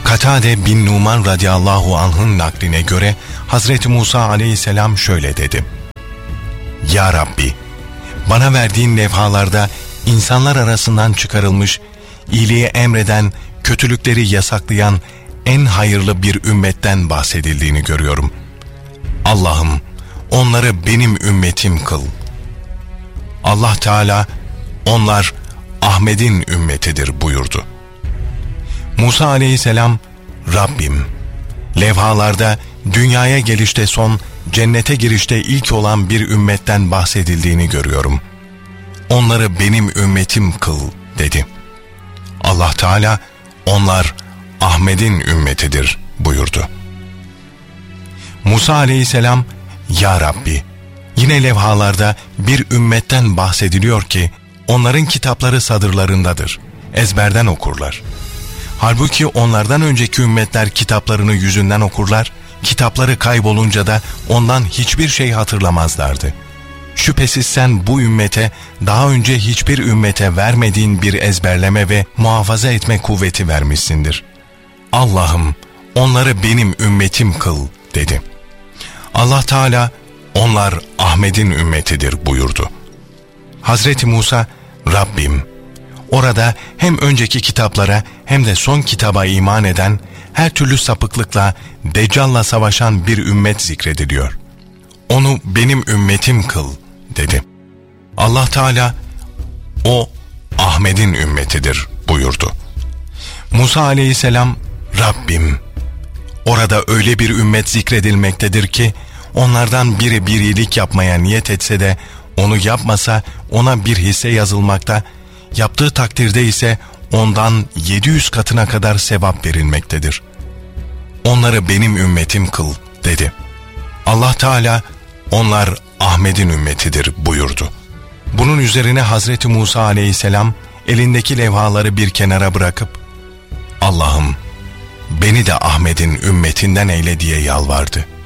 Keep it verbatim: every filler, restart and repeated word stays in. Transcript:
Katade bin Numan radıyallahu anh'ın nakline göre Hazreti Musa aleyhisselam şöyle dedi: Ya Rabbi, bana verdiğin levhalarda insanlar arasından çıkarılmış, iyiliği emreden, kötülükleri yasaklayan en hayırlı bir ümmetten bahsedildiğini görüyorum. Allah'ım, onları benim ümmetim kıl. Allah Teala, onlar Ahmet'in ümmetidir buyurdu. Musa aleyhisselam, Rabbim, levhalarda dünyaya gelişte son, cennete girişte ilk olan bir ümmetten bahsedildiğini görüyorum. Onları benim ümmetim kıl dedi. Allah Teala, onlar Ahmet'in ümmetidir buyurdu. Musa aleyhisselam, Ya Rabbi, yine levhalarda bir ümmetten bahsediliyor ki, onların kitapları sadırlarındadır, ezberden okurlar. Halbuki onlardan önceki ümmetler kitaplarını yüzünden okurlar, kitapları kaybolunca da ondan hiçbir şey hatırlamazlardı. Şüphesiz sen bu ümmete daha önce hiçbir ümmete vermediğin bir ezberleme ve muhafaza etme kuvveti vermişsindir. Allah'ım, onları benim ümmetim kıl dedi. Allah Teala, onlar Ahmet'in ümmetidir buyurdu. Hazreti Musa, Rabbim, orada hem önceki kitaplara hem de son kitaba iman eden, her türlü sapıklıkla, Deccal'la savaşan bir ümmet zikrediliyor. Onu benim ümmetim kıl dedi. Allah Teala, o Ahmet'in ümmetidir buyurdu. Musa aleyhisselam, Rabbim, orada öyle bir ümmet zikredilmektedir ki, onlardan biri bir iyilik yapmaya niyet etse de, onu yapmasa ona bir hisse yazılmakta, yaptığı takdirde ise ondan yedi yüz katına kadar sevap verilmektedir. Onları benim ümmetim kıl dedi. Allah Teala, onlar Ahmet'in ümmetidir buyurdu. Bunun üzerine Hazreti Musa aleyhisselam elindeki levhaları bir kenara bırakıp, Allah'ım, beni de Ahmet'in ümmetinden eyle diye yalvardı.